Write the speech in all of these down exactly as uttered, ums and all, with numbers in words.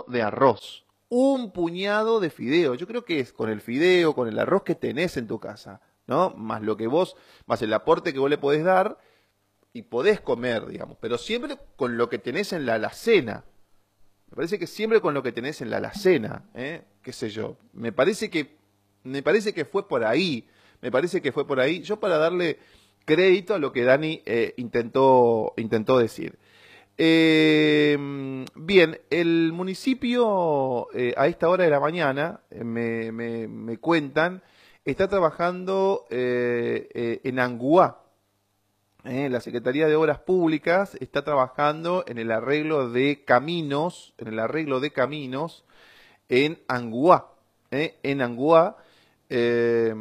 de arroz, un puñado de fideo. Yo creo que es con el fideo, con el arroz que tenés en tu casa, ¿no? Más lo que vos, más el aporte que vos le podés dar y podés comer, digamos, pero siempre con lo que tenés en la alacena. Me parece que siempre con lo que tenés en la alacena, ¿eh? Qué sé yo. Me parece que, me parece que fue por ahí. Me parece que fue por ahí. Yo para darle crédito a lo que Dani eh, intentó, intentó decir. Eh, bien, el municipio eh, a esta hora de la mañana, eh, me, me, me cuentan, está trabajando eh, eh, en Anguá. Eh, la Secretaría de Obras Públicas está trabajando en el arreglo de caminos, en el arreglo de caminos en Anguá. Eh, en Anguá. Eh,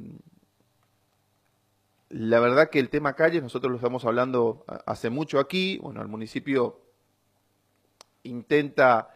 la verdad que el tema calles, nosotros lo estamos hablando hace mucho aquí. Bueno, el municipio intenta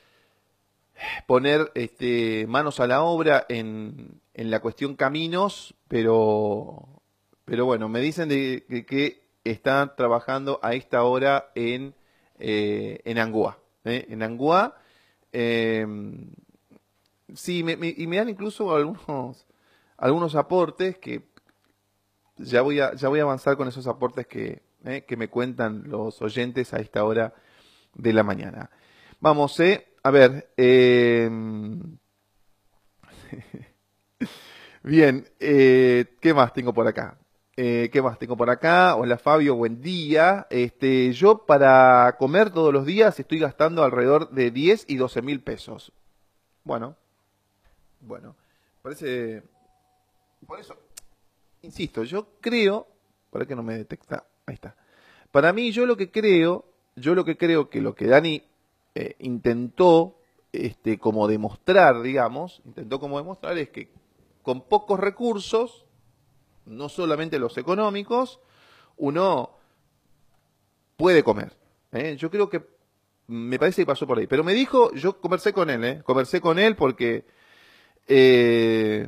poner este, manos a la obra en, en la cuestión caminos, pero, pero bueno, me dicen de, de que están trabajando a esta hora en, eh, en Anguá. ¿eh? En Anguá, eh, sí, me, me, y me dan incluso algunos, algunos aportes que ya voy a, ya voy a avanzar con esos aportes que, eh, que me cuentan los oyentes a esta hora de la mañana. Vamos, eh, a ver. Eh, bien, eh, ¿qué más tengo por acá? Eh, ¿Qué más tengo por acá? Hola Fabio, buen día. Este, yo para comer todos los días estoy gastando alrededor de diez y doce mil pesos. Bueno, bueno, parece. Por eso, insisto, yo creo. ¿Para qué no me detecta? Ahí está. Para mí, yo lo que creo, yo lo que creo que lo que Dani eh, intentó, este, como demostrar, digamos, intentó como demostrar es que con pocos recursos, no solamente los económicos, uno puede comer. ¿eh? Yo creo que me parece que pasó por ahí. Pero me dijo, yo conversé con él, ¿eh? conversé con él porque eh,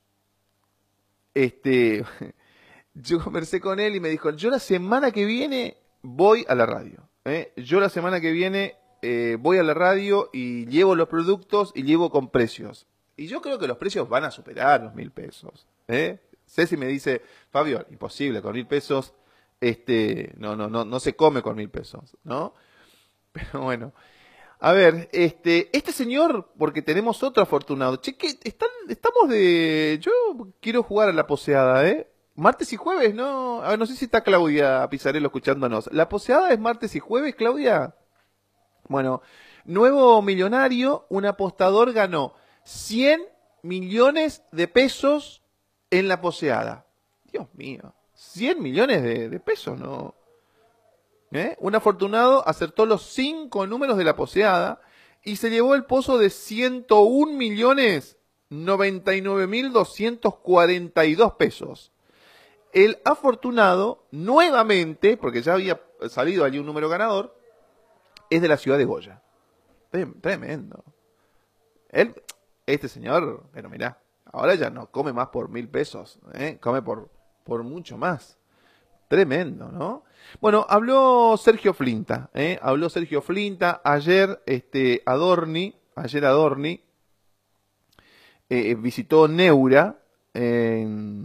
este, yo conversé con él y me dijo, yo la semana que viene voy a la radio. ¿eh? Yo la semana que viene eh, voy a la radio y llevo los productos y llevo con precios. Y yo creo que los precios van a superar los mil pesos. ¿eh? Ceci me dice, Fabio, imposible, con mil pesos, este, no, no, no, no se come con mil pesos, ¿no? Pero bueno. A ver, este, este señor, porque tenemos otro afortunado. Che, que están, estamos de. Yo quiero jugar a la poseada, ¿eh? Martes y jueves, ¿no? A ver, no sé si está Claudia Pizarello escuchándonos. ¿La poseada es martes y jueves, Claudia? Bueno, nuevo millonario, un apostador ganó cien millones de pesos en la poseada. Dios mío, cien millones de, de pesos, ¿no? ¿Eh? Un afortunado acertó los cinco números de la poseada y se llevó el pozo de ciento un millones noventa y nueve mil doscientos cuarenta y dos pesos. El afortunado, nuevamente, porque ya había salido allí un número ganador, es de la ciudad de Goya. Tremendo. Él, este señor, pero mirá, ahora ya no come más por mil pesos, ¿eh? come por, por mucho más. Tremendo, ¿no? Bueno, habló Sergio Flinta, ¿eh? Habló Sergio Flinta, ayer este, Adorni, ayer Adorni eh, visitó Neura, eh,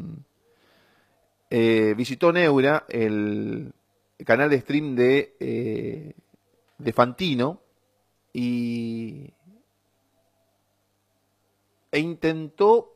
eh, visitó Neura, el, el canal de stream de, eh, de Fantino, y, e intentó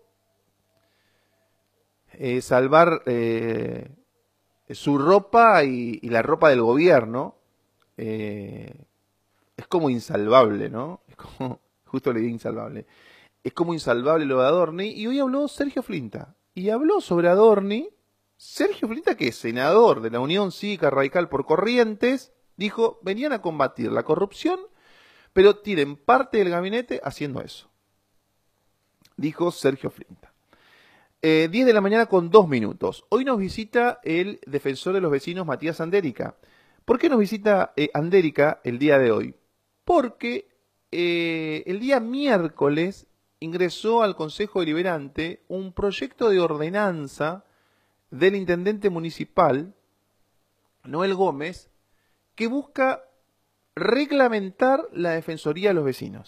eh, salvar eh, su ropa y, y la ropa del gobierno. Eh, es como insalvable, ¿no? Es como, justo le di insalvable. Es como insalvable lo de Adorni. Y hoy habló Sergio Flinta. Y habló sobre Adorni. Sergio Flinta, que es senador de la Unión Cívica Radical por Corrientes, dijo, venían a combatir la corrupción, pero tienen parte del gabinete haciendo eso. Dijo Sergio Flinta. Eh, diez de la mañana con dos minutos. Hoy nos visita el defensor de los vecinos, Matías Andérica. ¿Por qué nos visita eh, Andérica el día de hoy? Porque eh, el día miércoles ingresó al Consejo Deliberante un proyecto de ordenanza del intendente municipal, Noel Gómez, que busca reglamentar la Defensoría de los Vecinos.